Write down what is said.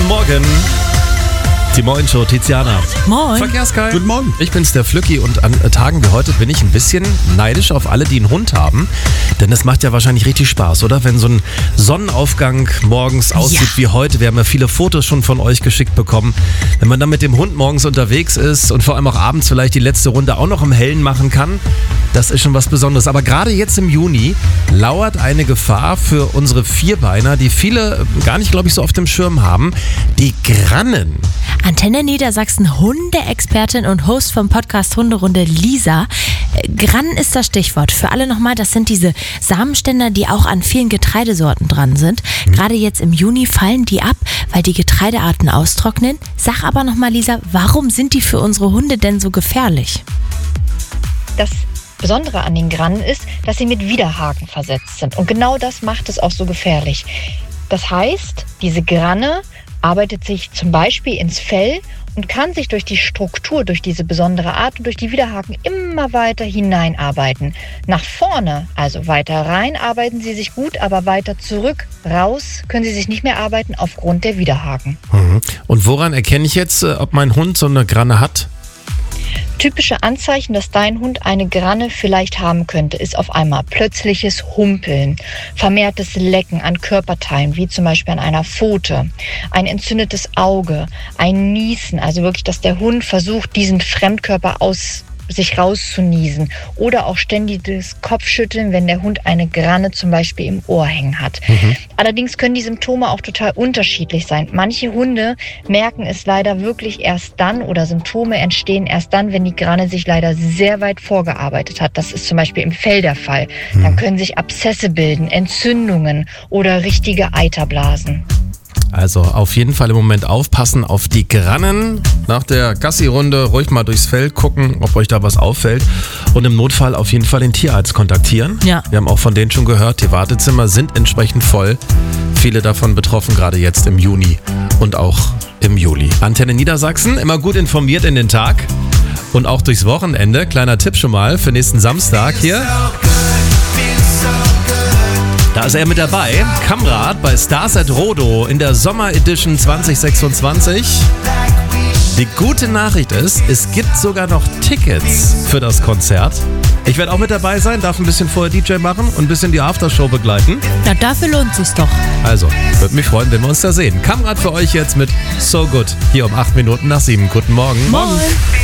Morgen. Die Moin-Show, Tiziana. Moin. Verkehrskai. Guten Morgen. Ich bin's, der Flücki, und an Tagen wie heute bin ich ein bisschen neidisch auf alle, die einen Hund haben. Denn es macht ja wahrscheinlich richtig Spaß, oder? Wenn so ein Sonnenaufgang morgens aussieht wie heute. Wir haben ja viele Fotos schon von euch geschickt bekommen. Wenn man dann mit dem Hund morgens unterwegs ist und vor allem auch abends vielleicht die letzte Runde auch noch im Hellen machen kann, das ist schon was Besonderes. Aber gerade jetzt im Juni lauert eine Gefahr für unsere Vierbeiner, die viele gar nicht, glaube ich, so auf dem Schirm haben. Die Grannen. Antenne Niedersachsen Hundeexpertin und Host vom Podcast Hunderunde Lisa. Grannen ist das Stichwort. Für alle nochmal, das sind diese Samenständer, die auch an vielen Getreidesorten dran sind. Gerade jetzt im Juni fallen die ab, weil die Getreidearten austrocknen. Sag aber nochmal, Lisa, warum sind die für unsere Hunde denn so gefährlich? Das Besondere an den Grannen ist, dass sie mit Widerhaken versetzt sind. Und genau das macht es auch so gefährlich. Das heißt, diese Granne arbeitet sich zum Beispiel ins Fell und kann sich durch die Struktur, durch diese besondere Art und durch die Widerhaken immer weiter hineinarbeiten. Nach vorne, also weiter rein, arbeiten sie sich gut, aber weiter zurück, raus, können sie sich nicht mehr arbeiten aufgrund der Widerhaken. Und woran erkenne ich jetzt, ob mein Hund so eine Granne hat? Typische Anzeichen, dass dein Hund eine Granne vielleicht haben könnte, ist auf einmal plötzliches Humpeln, vermehrtes Lecken an Körperteilen, wie zum Beispiel an einer Pfote, ein entzündetes Auge, ein Niesen, also wirklich, dass der Hund versucht, diesen Fremdkörper aus sich rauszunießen, oder auch ständiges Kopfschütteln, wenn der Hund eine Granne zum Beispiel im Ohr hängen hat. Allerdings können die Symptome auch total unterschiedlich sein. Manche Hunde merken es leider wirklich erst dann, oder Symptome entstehen erst dann, wenn die Granne sich leider sehr weit vorgearbeitet hat. Das ist zum Beispiel im Fell der Fall. Dann können sich Abszesse bilden, Entzündungen oder richtige Eiterblasen. Also auf jeden Fall im Moment aufpassen auf die Grannen. Nach der Gassi-Runde ruhig mal durchs Feld gucken, ob euch da was auffällt. Und im Notfall auf jeden Fall den Tierarzt kontaktieren. Ja. Wir haben auch von denen schon gehört, die Wartezimmer sind entsprechend voll. Viele davon betroffen, gerade jetzt im Juni und auch im Juli. Antenne Niedersachsen, immer gut informiert in den Tag und auch durchs Wochenende. Kleiner Tipp schon mal für nächsten Samstag hier. Da ist er mit dabei, Kamrat bei Stars at Rodo in der Sommer Edition 2026. Die gute Nachricht ist, es gibt sogar noch Tickets für das Konzert. Ich werde auch mit dabei sein, darf ein bisschen vorher DJ machen und ein bisschen die Aftershow begleiten. Na, dafür lohnt sich's doch. Also, würde mich freuen, wenn wir uns da sehen. Kamrat für euch jetzt mit So Good, hier um 8 Minuten nach 7. Guten Morgen. Moin.